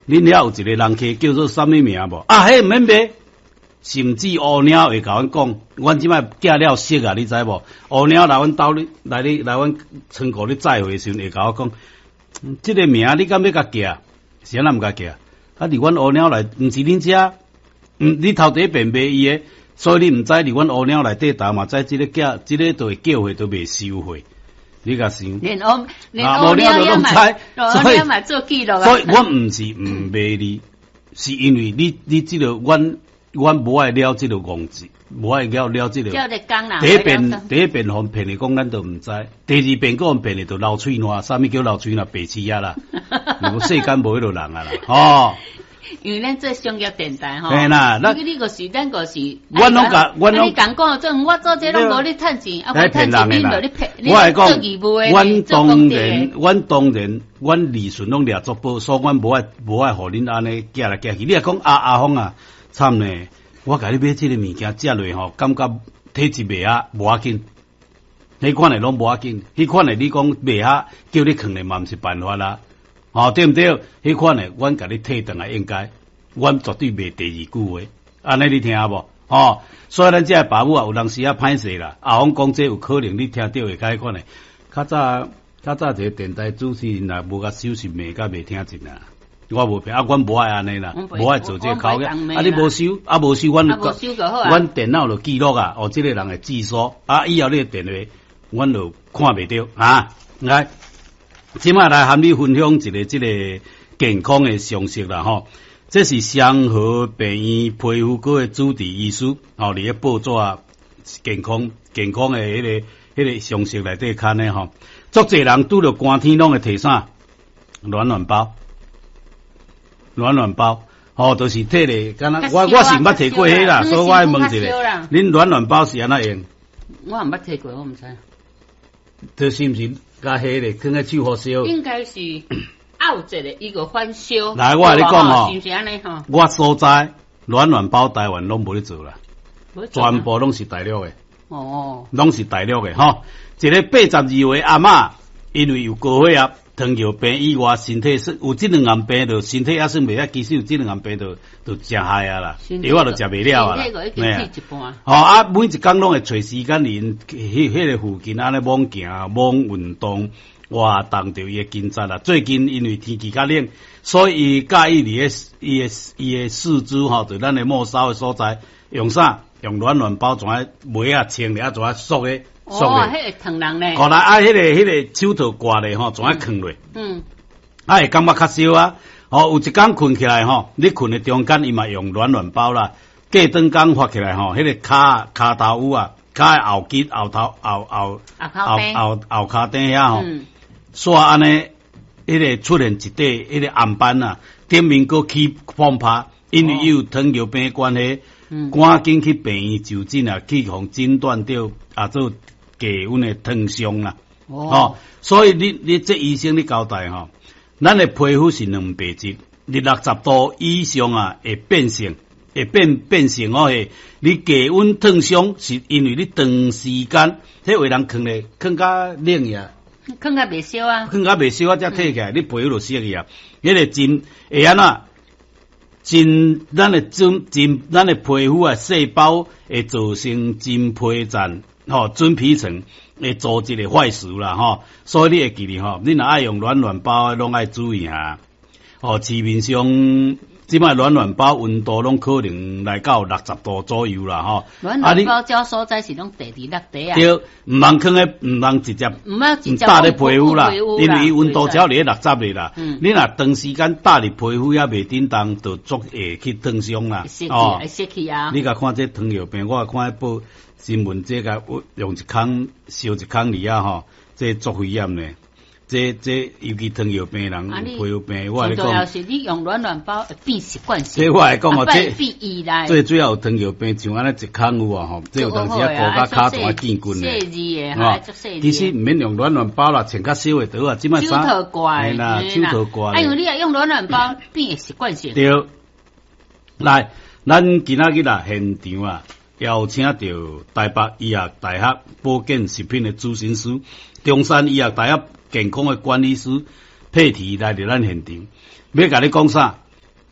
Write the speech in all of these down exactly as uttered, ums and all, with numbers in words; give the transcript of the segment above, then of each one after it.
恁遐有一个人客叫做啥物名无？啊，迄毋免买。甚至乌鸟会甲阮讲，阮即摆寄了色啊，你知无？乌鸟来阮兜里来你来阮仓库咧载货时阵，会甲我讲，即、这个名你敢要甲寄？是安怎毋甲寄？啊，伫阮乌鸟内，毋是恁遮，嗯，你头第一遍买伊诶，所以你毋知伫阮乌鸟内底打嘛，知即个寄，即、这个都会叫货都未收货。你甲想， 连乌连乌鸟也买，乌鸟嘛做记录啊。 所以我毋是毋卖你，是因为你你即、这个阮。阮无爱了即个戇字，无爱了了即、這個。第一遍第一遍互骗你講，咱都毋知；第二遍講騙你，就流喙爛。啥物叫流喙爛？白痴仔啦！無世間無迄落人啊啦，哦。 因為咱做商業電台吼， 係啦，咱你個是咱個是， 阮攏甲阮攏。 你講講種，我做這攏無你趁錢，啊無趁錢，你無你騙，你做義務誒， 阮當然，阮當然，阮利潤攏掠足保，所以阮無愛無愛互恁安尼寄來寄去。你若講阿阿峰啊。慘呢！我甲你買即個物件食落吼，感覺體質袂啊，無要緊。迄款誒攏無要緊，迄款誒你講袂啊，叫你囥咧嘛毋是辦法啦，吼、哦、對毋對？迄款誒，阮甲你退轉來應該，阮絕對袂第二句話，安尼你聽無？吼、哦，所以咱即個爸母啊，有當時啊歹勢啦。阿翁講這有可能你聽到會迄款誒，較早較早一個電台主持人若無甲收拾罵甲袂聽真啊。我無騙，啊，阮無愛安尼啦，無愛做這個口嘅，啊，你無收，啊，無收，阮阮電腦就記錄啊，哦，即、這個人嘅住所，啊，以後你嘅電話，阮就看袂到，啊，來，即擺來含你分享一個即個健康嘅常識啦，吼，這是雙和病院皮膚科嘅主治醫師，吼，佇咧報紙啊，健康健康嘅迄、那個迄、那個常識內底看咧，吼，足濟人拄着寒天攏會摕啥暖暖包。暖暖包，吼、哦，都、就是摕咧，敢若我我是毋捌摕過迄啦，所以我愛問一下，恁暖暖包是安怎用？ 我毋捌摕過，我毋知。 這是毋是加迄咧，放喺手好燒？ 應該是拗一個伊個翻燒。 來，我甲你講吼， 是毋是安尼吼？ 我所在暖暖包台灣攏無咧做啦，全部攏是大陸誒。哦，攏是大陸誒，吼，一個八十二歲阿嬷，因為有高血壓。糖尿病以外，身體是有即兩項病，就身體也算袂歹。其實有即兩項病，就就誠害啊啦，藥仔就食袂了啊啦。咩啊？哦啊，每一工攏會找時間連迄迄個附近安尼猛行、猛運動，活動着伊個筋骨啦。最近因為天氣較冷，所以伊介意伊個伊個伊個四肢吼，就咱個末梢個所在，用啥？用暖暖包怎啊尾啊穿咧，啊怎啊縮咧。 哦，迄個疼人咧， 後來啊，迄個迄個手套掛咧吼，怎啊囥落？嗯，啊會感覺較燒啊。哦，有一工困起來吼，你困喺中間，伊嘛用暖暖包啦。隔頓工發起來吼，迄個骹骹頭有啊，骹誒後肩後頭後後後後後骹頂遐吼，煞安尼，迄個出現一塊迄個暗斑啊，頂面閣起風拍，因為伊有糖尿病關係，趕緊去病院就診啊，去互診斷到啊做。低溫嘅燙傷啦，哦，哦，所以你你這醫生你交代吼，咱嘅皮膚是兩白質，你六十度以上啊會變性，會變變性哦係，你低溫燙傷是因為你長時間，迄為人囥咧囥較冷呀， 囥較未燒啊， 囥較未燒啊，才退起來，嗯、你皮膚就熟去啊，迄、那個真會安怎？真咱嘅真真咱嘅皮膚啊細胞會造成真皮層。吼、哦，準皮層會組織個壞事啦，吼、哦，所以你會記哩吼，你若愛用暖暖包，攏愛注意下。哦，市面上即擺暖暖包溫度攏可能來到六十度左右啦，吼、哦。 暖暖包招所在是攏第二六底啊。 對，唔通放喺，唔通直接， 唔要直接搭咧皮膚啦，因為伊溫度只要嚟六十嚟啦。嗯。你若長時間搭佇皮膚也未叮當，就足會去燙傷啦。 哦，會失去啊。 你甲看這糖尿病，我看報。新聞這個用一空燒一空裡啊吼，這足危險呢。這這尤其糖尿病人、皮膚病，我來講。最重要是你用暖暖包會變習慣性。這我來講哦，這最主要有糖尿病像安尼一空有啊吼，這有當時啊高甲骹仲見棍咧。其實唔免用暖暖包啦，穿較少會得啊，即擺衫。 手套掛。係啦，手套掛。 哎呦，你若用暖暖包變習慣性。 對。來，咱今仔日啊現場啊。邀請到台北醫學大學保健食品的主診師、中山醫學大學健康的管理師佩提來到咱現場，要甲你講啥？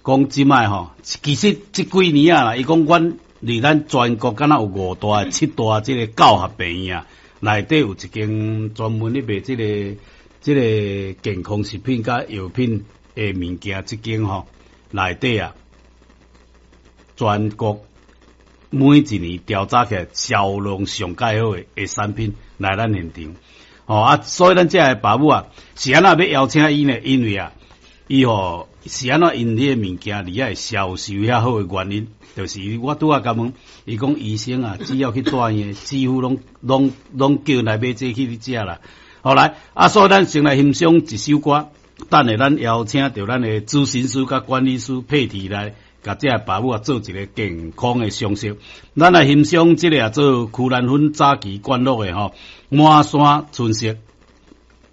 讲即摆吼，其实即几年啊啦，伊讲阮离咱全国敢若有五大、七大即个教学病院，内底有一间专门咧卖即个即个健康食品甲药品诶物件，即间吼内底啊，全国每一年调查起来销量上介好诶诶产品来咱现场。哦啊，所以咱这个爸母啊，是安怎要邀请伊呢？因为啊，伊吼是安怎因迄个物件而遐会销售遐好诶原因，就是我拄仔甲问，伊讲医生啊，只要去住院，几乎拢拢拢叫来买这去食啦。后来啊，所以咱先来欣赏一首歌，等下咱邀请到咱诶咨询师甲管理师配题来，甲这个爸母啊做一个健康诶常识。咱来欣赏这个啊做屈兰芬早期灌录诶吼。满山春色。